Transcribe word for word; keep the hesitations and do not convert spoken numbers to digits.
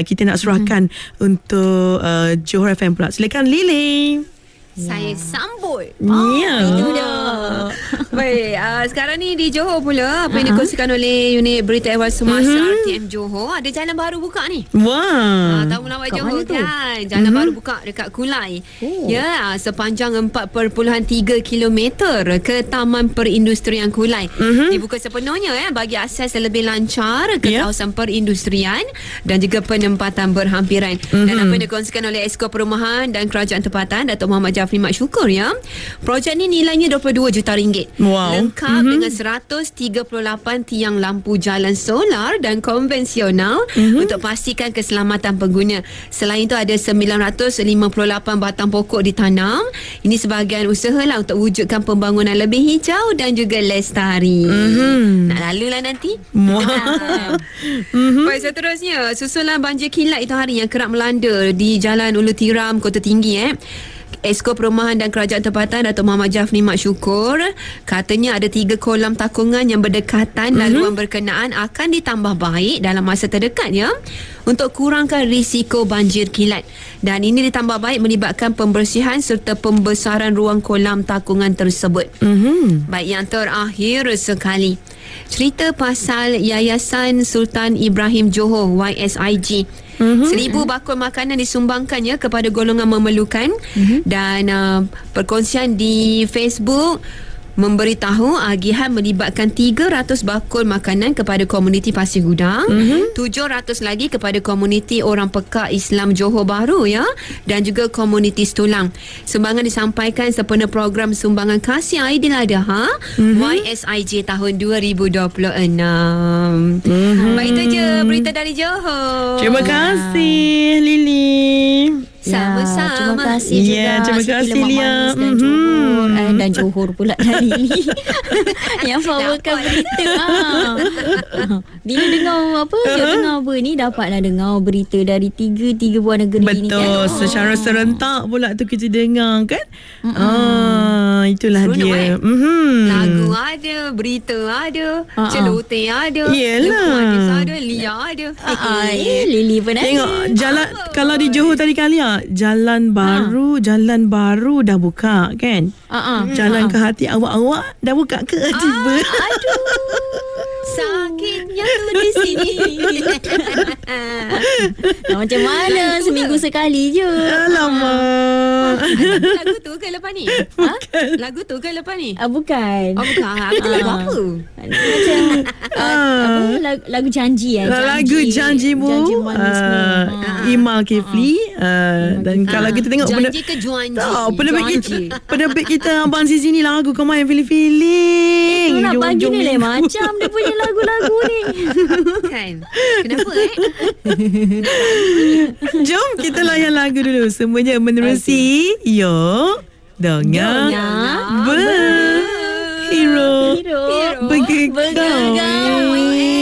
kita nak serahkan mm-hmm. untuk uh, Johor F M pula. Silakan Lily. Saya sambut. Oh, ya. Itu dia. Baik, uh, sekarang ni di Johor pula, apa yang uh-huh. dikongsikan oleh unit berita Ehwal Semasa uh-huh. R T M Johor, ada jalan baru buka ni. Wah. Uh, tahu nak buat Johor kan? Jalan uh-huh. baru buka dekat Kulai. Oh. Ya, sepanjang empat perpuluhan tiga kilometer ke Taman Perindustrian Kulai. Uh-huh. Dibuka sepenuhnya ya bagi akses lebih lancar ke yeah. kawasan perindustrian dan juga penempatan berhampiran. Uh-huh. Dan apa yang dikongsikan oleh Esko Perumahan dan Kerajaan Tempatan Datuk Muhammad Jafri Mak Syukur ya. Projek ni nilainya dua puluh dua juta ringgit. Wow. Lengkap mm-hmm. dengan seratus tiga puluh lapan tiang lampu jalan solar dan konvensional mm-hmm. untuk pastikan keselamatan pengguna. Selain itu ada sembilan ratus lima puluh lapan batang pokok ditanam. Ini sebahagian usaha lah untuk wujudkan pembangunan lebih hijau dan juga lestari. Mm-hmm. Nak lalu lah nanti. Wow. mm-hmm. Baik, seterusnya susulan banjir kilat itu hari yang kerap melanda di Jalan Ulu Tiram, Kota Tinggi eh. Esko Perumahan dan Kerajaan Tempatan Datuk Muhammad Jafri Mak Syukur katanya ada tiga kolam takungan yang berdekatan mm-hmm. laluan berkenaan akan ditambah baik dalam masa terdekat ya untuk kurangkan risiko banjir kilat, dan ini ditambah baik melibatkan pembersihan serta pembesaran ruang kolam takungan tersebut. Mm-hmm. Baik, yang terakhir sekali cerita pasal Yayasan Sultan Ibrahim Johor Y S I G. Mm-hmm. Seribu bakul makanan disumbangkannya kepada golongan memerlukan. Mm-hmm. Dan uh, perkongsian di Facebook memberitahu agihan melibatkan tiga ratus bakul makanan kepada komuniti Pasir Gudang, mm-hmm. tujuh ratus lagi kepada komuniti orang peka Islam Johor Bahru ya, dan juga komuniti Setulang. Sumbangan disampaikan sempena program sumbangan kasih Aidiladha mm-hmm. Y S I J tahun dua ribu dua puluh enam. Mm-hmm. Baik, itu je berita dari Johor. Terima kasih Lily. Sama-sama. Ya, terima kasih juga. Ya, terima kasih Lia. Dan Johor mm-hmm. eh, dan Johor pula dari Lily yang bawakan berita. Ah. Bila dengar apa? Uh-huh. Jom dengar apa ni, dapatlah dengar berita dari tiga tiga buah negeri. Betul, ni kan. Betul. Secara serentak pula tu kita dengar kan. Mm-hmm. Ah, itulah Seronok, dia. Eh? Mm-hmm. Lagu ada, berita ada, uh-huh. celoteh ada, yelah. ada, Lia ada. Uh-huh. Eh, Lily pun ada. Tengok jalan oh. kalau di Johor tadi kali ya, jalan baru, ha. jalan baru dah buka kan? Uh-uh. Jalan uh-uh. ke hati awak-awak dah buka ke tiba? Ah, aduh. Sakitnya tu di sini. Nah, macam mana lagu seminggu ke? Sekali je. Alamak. Lagu tu ke lepas ni? Ha? Lagu tu ke lepas ni? Ah, bukan. Oh, bukan. Aku lagu apa? Macam uh, apa lagu, lagu janji eh. Janji, lagu janjimu. Janji manis ni. Uh, uh, Imal Kifli. Uh, uh, dan uh, kalau kita tengok janji ke juanji? Tak, penerbit kita, penerbit kita Abang Zizi ni lagu kau main feeling-feeling. Itu nak bagi ni lain macam dia punya lagu-lagu ni. Kan? Kenapa eh? Jom kita layan lagu dulu. Semuanya menerusi okay. Yo Donya Ber Hero Bergegar.